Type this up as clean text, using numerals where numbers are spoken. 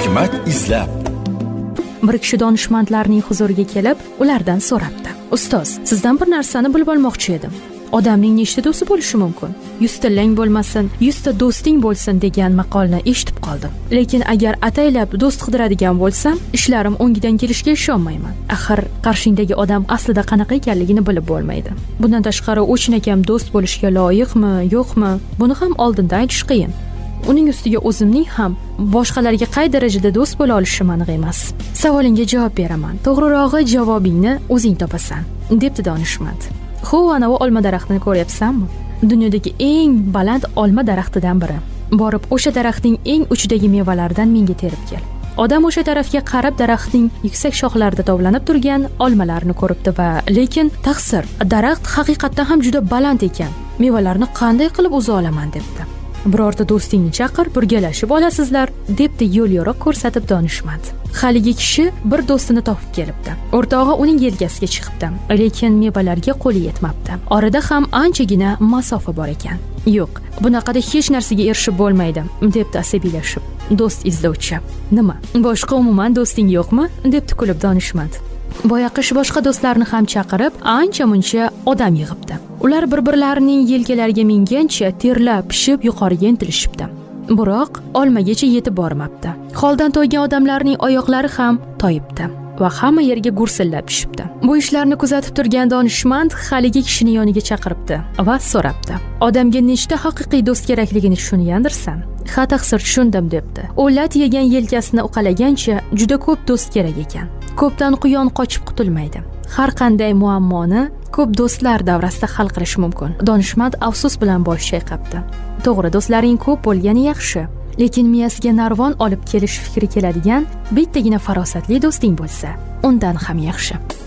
hikmat izlab. Bir kishi donishmandlarning huzuriga kelib, ulardan so'rabdi: "Ustoz, sizdan bir narsani bilib olmoqchi edim. Odamning nechta do'sti bo'lishi mumkin? 100 tillang bo'lmasin, 100 ta do'sting bo'lsin" degan maqolni eshitib qoldim. Lekin agar ataylab do'st qidiradigan bo'lsam, ishlarim o'ngidan kelishiga ishonmayman. Axir qarshingdagi odam aslida qanaqa ekanligini bilib bo'lmaydi. Bundan tashqari, u chinakam do'st bo'lishga loyiqmi, yo'qmi, buni ham oldindan aytish qiyin. Uning ustiga o'zimning ham boshqalarga qay darajada do'st bo'la olishim aniq emas. Savolingga javob beraman. To'g'rirog'i javobingni o'zing topasan, debdi donishmand. Xo'p, ana bu olma daraxtini ko'ryapsanmi? Dunyodagi eng baland olma daraxtidan biri. Borib o'sha daraxtning eng uchidagi mevalaridan menga terib kel. Odam o'sha tarafga qarab daraxtning yuksak shoxlarida tovlanib turgan olmalarni ko'ribdi va lekin taqsir, daraxt haqiqatan ham juda baland ekan. Mevalarni qanday qilib o'za olaman debdi. Birorta do'stingni chaqir, birgalashib olasizlar, debdi yo'l yo'riq ko'rsatib donishmand. Haligi kishi bir do'stini topib kelibdi. O'rtog'i uning yelkasiga chiqibdi, lekin mevalarga qo'li yetmabdi. Orada ham anchagina masofa bor ekan. "Yo'q, bunaqada hech narsaga erishib bo'lmaydi", debdi asabiylashib. Do'st izlovchi: "Nima? Boshqa umuman do'sting yo'qmi?" debdi kulib donishmand. Boyaqish boshqa do'stlarni ham chaqirib, ancha-muncha odam yig'ibdi. Ular bir-birlarining yelkalariga mingancha terlab, pishib yuqoriga intilishibdi. Biroq olmagacha yetib bormabdi. Holdan toygan odamlarning oyoqlari ham toyibdi va hamma yerga gursillab tushibdi. Bu ishlarni kuzatib turgan donishmand haligi kishini yoniga chaqiribdi va so'rabdi: "Odamga nechta haqiqiy do'st kerakligini tushungandirsan?" "Ha, taqsir, tushundim", debdi. U lat yegan yelkasini uqalagancha juda ko'p do'st kerak ekan. Ko'pdan quyon qochib qutulmaydi. Har qanday muammoni ko'p do'stlar davrasida hal qilish mumkin. Donishmand afsus bilan bosh chayqabdi. To'g'ri, do'stlaring ko'p bo'lgani yaxshi, lekin miyasiga narvon olib kelish fikri keladigan bittagina farosatli do'sting bo'lsa, undan ham yaxshi.